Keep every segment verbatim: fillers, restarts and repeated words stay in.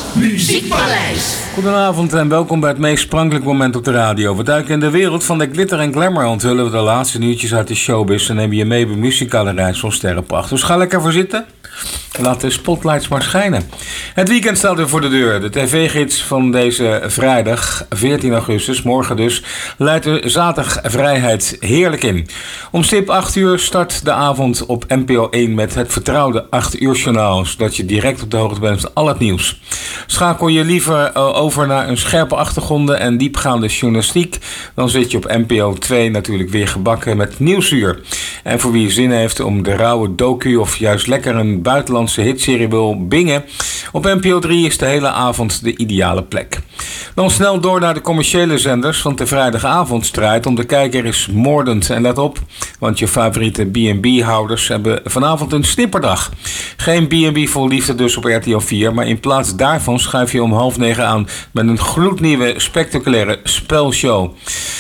Muziekpaleis. Goedenavond en welkom bij het meest sprankelijk moment op de radio. We duiken in de wereld van de glitter en glamour, onthullen we de laatste nieuwtjes uit de showbiz en nemen je mee op een muzikale reis van sterrenpracht. Dus ga lekker voor zitten en laat de spotlights maar schijnen. Het weekend staat weer voor de deur. De tv-gids van deze vrijdag, veertien augustus, morgen dus, leidt de zaterdag vrijheid heerlijk in. Om stip acht uur start de avond op N P O één met het vertrouwde acht uur journaal, zodat je direct op de hoogte bent van al het nieuws. Schakel je liever over naar een scherpe achtergronden en diepgaande journalistiek, dan zit je op N P O twee natuurlijk weer gebakken met Nieuwsuur. En voor wie zin heeft om de rauwe docu of juist lekker een buitenlandse hitserie wil bingen, op N P O drie is de hele avond de ideale plek. Dan snel door naar de commerciële zenders, want de vrijdagavondstrijd om de kijker is moordend. En let op, want je favoriete B en B-houders hebben vanavond een snipperdag. Geen B en B vol liefde dus op R T L vier, maar in plaats daarvan schuif je om half negen aan met een gloednieuwe spectaculaire spelshow.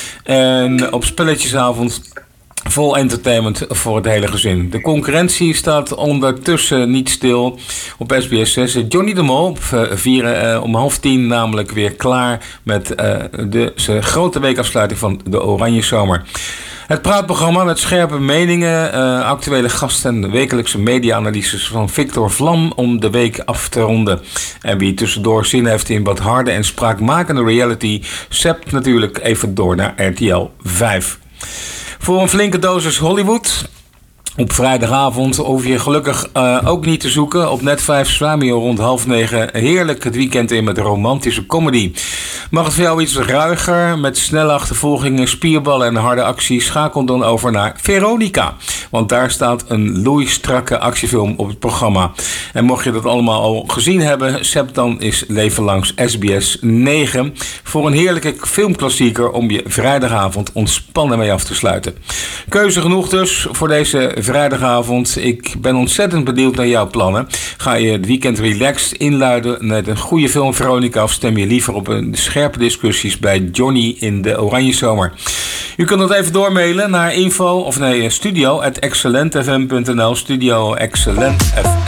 En op spelletjesavond vol entertainment voor het hele gezin. De concurrentie staat ondertussen niet stil op S B S zes. Johnny de Mol op vier, uh, om half tien namelijk weer klaar met uh, de zijn grote weekafsluiting van de Oranje Zomer. Het praatprogramma met scherpe meningen, uh, actuele gasten en wekelijkse media-analyses van Victor Vlam om de week af te ronden. En wie tussendoor zin heeft in wat harde en spraakmakende reality, zept natuurlijk even door naar R T L vijf. Voor een flinke dosis Hollywood op vrijdagavond hoef je gelukkig uh, ook niet te zoeken. Op Net vijf Swamio rond half negen heerlijk het weekend in met romantische comedy. Mag het voor jou iets ruiger met snelle achtervolgingen, spierballen en harde actie? Schakel dan over naar Veronica. Want daar staat een loeistrakke actiefilm op het programma. En mocht je dat allemaal al gezien hebben, zet dan is Leven Langs S B S negen voor een heerlijke filmklassieker om je vrijdagavond ontspannen mee af te sluiten. Keuze genoeg dus voor deze vrijdagavond. Ik ben ontzettend benieuwd naar jouw plannen. Ga je het weekend relaxed inluiden met een goede film Veronica of stem je liever op een scherpe discussies bij Johnny in de Oranje Zomer? U kunt het even doormailen naar info of nee studio at excellentfm punt n l studio excellentfm.